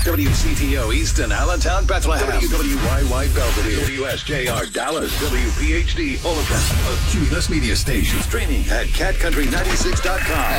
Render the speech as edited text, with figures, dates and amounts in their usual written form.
WCTO Easton, Allentown, Bethlehem. WWYY Belvedere. WSJR Dallas. WPHD Olathe. A Cumulus Media Station. Streaming at catcountry96.com.